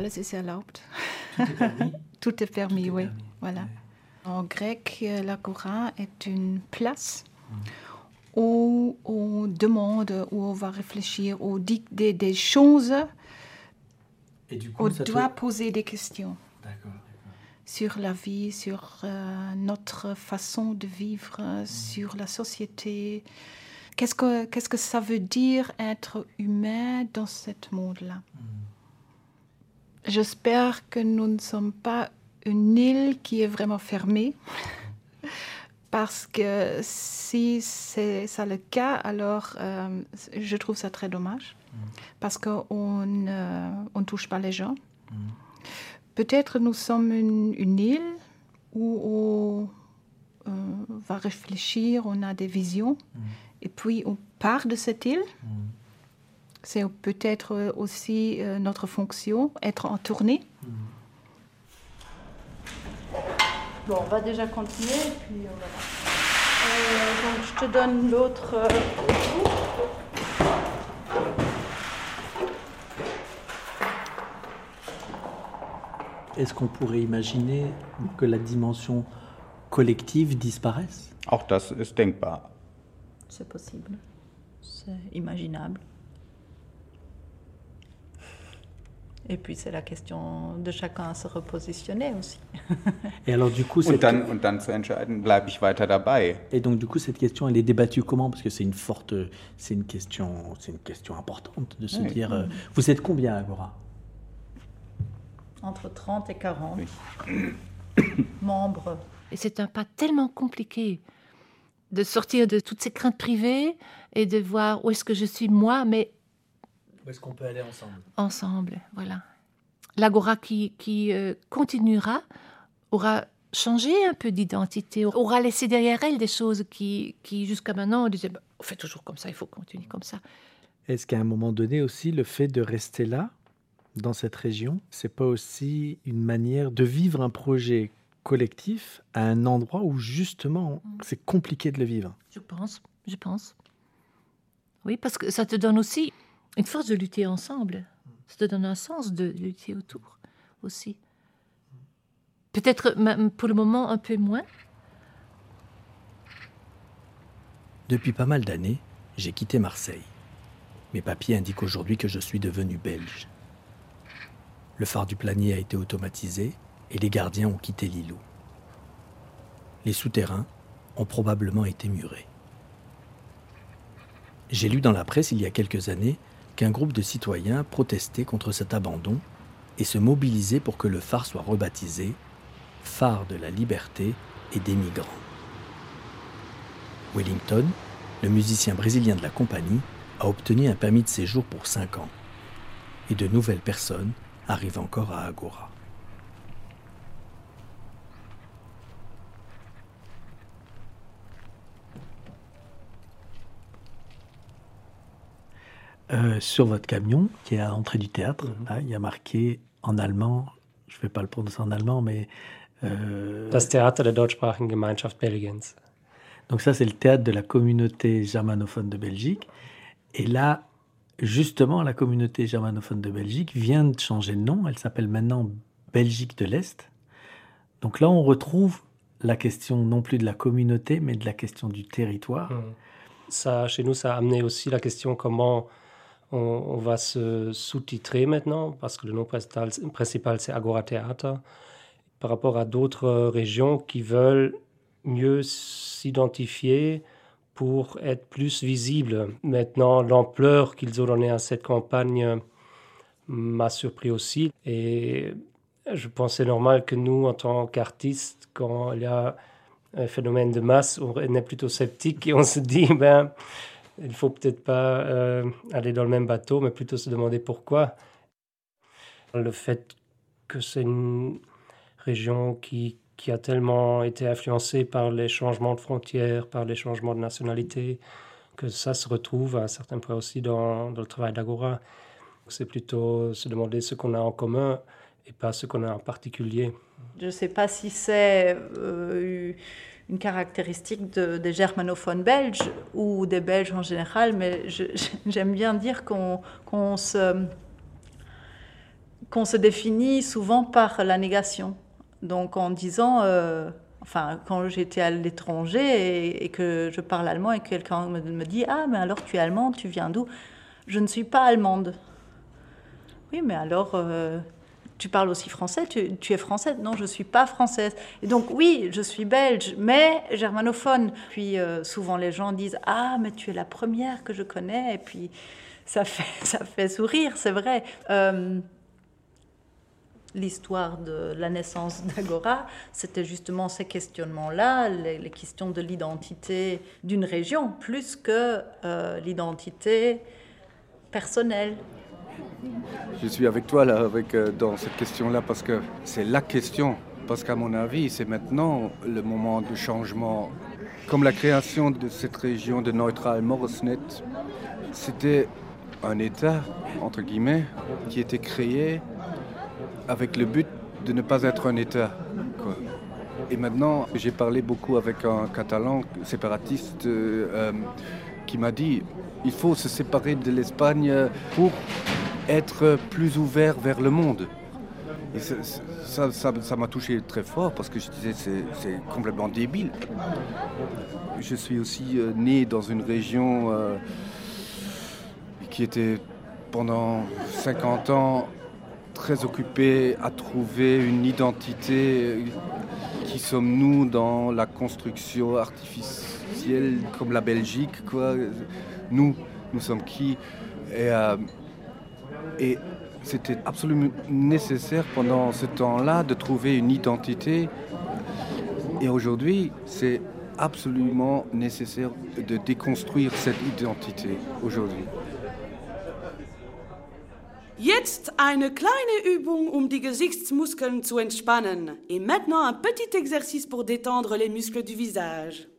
Alles ist erlaubt. Tout est permis. Tout est permis, Tout est oui. permis. Voilà. Ouais. En grec, l'agora est une place où on demande, où on va réfléchir, où on dit des choses, Et du coup, on ça doit te... poser des questions D'accord. sur la vie, sur notre façon de vivre, sur la société. Qu'est-ce que ça veut dire être humain dans ce monde-là? J'espère que nous ne sommes pas une île qui est vraiment fermée, parce que si c'est ça le cas, alors je trouve ça très dommage, parce qu'on ne touche pas les gens. Peut-être nous sommes une île où on va réfléchir, on a des visions, et puis on part de cette île. C'est peut-être aussi notre fonction, être en tournée. Bon, on va déjà continuer, puis on va voir. Donc, je te donne l'autre bout. Est-ce qu'on pourrait imaginer que la dimension collective disparaisse? Auch das ist denkbar. C'est possible, c'est imaginable. Et puis c'est la question de chacun à se repositionner aussi. Et alors du coup, Und dann zu entscheiden, bleibe ich weiter dabei. Et donc du coup, cette question, elle est débattue comment? Parce que c'est une question importante de se dire. Vous êtes combien à Agora? Entre 30 et 40 membres. Et c'est un pas tellement compliqué de sortir de toutes ces craintes privées et de voir où est-ce que je suis moi, mais Où est-ce qu'on peut aller ensemble? ensemble, voilà. L'Agora qui continuera aura changé un peu d'identité, aura laissé derrière elle des choses qui jusqu'à maintenant, on disait, on fait toujours comme ça, il faut continuer comme ça. Est-ce qu'à un moment donné aussi, le fait de rester là, dans cette région, c'est pas aussi une manière de vivre un projet collectif à un endroit où justement c'est compliqué de le vivre? Je pense. Oui, parce que ça te donne aussi une force de lutter ensemble. Ça te donne un sens de lutter autour aussi. Peut-être même pour le moment un peu moins. Depuis pas mal d'années, j'ai quitté Marseille. Mes papiers indiquent aujourd'hui que je suis devenu belge. Le phare du Planier a été automatisé et les gardiens ont quitté l'îlot. Les souterrains ont probablement été murés. J'ai lu dans la presse il y a quelques années qu'un groupe de citoyens protestait contre cet abandon et se mobilisait pour que le phare soit rebaptisé Phare de la liberté et des migrants. Wellington, le musicien brésilien de la compagnie, a obtenu un permis de séjour pour 5 ans. Et de nouvelles personnes arrivent encore à Agora. Sur votre camion, qui est à l'entrée du théâtre, là, il y a marqué en allemand, je ne vais pas le prononcer en allemand, mais... Das Theater der deutschsprachigen Gemeinschaft Belgiens. Donc ça, c'est le théâtre de la communauté germanophone de Belgique. Et là, justement, la communauté germanophone de Belgique vient de changer de nom. Elle s'appelle maintenant Belgique de l'Est. Donc là, on retrouve la question non plus de la communauté, mais de la question du territoire. Ça, chez nous, ça a amené aussi la question comment on va se sous-titrer maintenant, parce que le nom principal, c'est Agora Theater, par rapport à d'autres régions qui veulent mieux s'identifier pour être plus visibles. Maintenant, l'ampleur qu'ils ont donnée à cette campagne m'a surpris aussi. Et je pensais normal que nous, en tant qu'artistes, quand il y a un phénomène de masse, on est plutôt sceptique et on se dit, il ne faut peut-être pas aller dans le même bateau, mais plutôt se demander pourquoi. Le fait que c'est une région qui a tellement été influencée par les changements de frontières, par les changements de nationalité, que ça se retrouve à un certain point aussi dans le travail d'Agora. C'est plutôt se demander ce qu'on a en commun et pas ce qu'on a en particulier. Je ne sais pas si c'est une caractéristique des germanophones belges ou des Belges en général, mais j'aime bien dire qu'on qu'on se définit souvent par la négation. Donc en disant, quand j'étais à l'étranger et que je parle allemand et que quelqu'un me dit « Ah, mais alors tu es allemande, tu viens d'où ?» Je ne suis pas allemande. Oui, mais alors, tu parles aussi français, tu es française. Non, je ne suis pas française. Et donc, oui, je suis belge, mais germanophone. Puis, souvent, les gens disent « Ah, mais tu es la première que je connais. » Et puis, ça fait sourire, c'est vrai. L'histoire de la naissance d'Agora, c'était justement ces questionnements-là, les questions de l'identité d'une région, plus que l'identité personnelle. Je suis avec toi là, dans cette question-là, parce que c'est la question. Parce qu'à mon avis, c'est maintenant le moment de changement. Comme la création de cette région de Neutral-Moresnet, c'était un État, entre guillemets, qui était créé avec le but de ne pas être un État, quoi. Et maintenant, j'ai parlé beaucoup avec un Catalan séparatiste qui m'a dit il faut se séparer de l'Espagne pour être plus ouvert vers le monde. Et ça m'a touché très fort parce que je disais c'est complètement débile. Je suis aussi né dans une région qui était pendant 50 ans très occupée à trouver une identité. Qui sommes-nous dans la construction artificielle comme la Belgique, quoi. Nous sommes qui? Et c'était absolument nécessaire pendant ce temps-là de trouver une identité. Et aujourd'hui, c'est absolument nécessaire de déconstruire cette identité aujourd'hui. Jetzt eine kleine Übung, um die Gesichtsmuskeln zu entspannen. Et maintenant un petit exercice pour détendre les muscles du visage.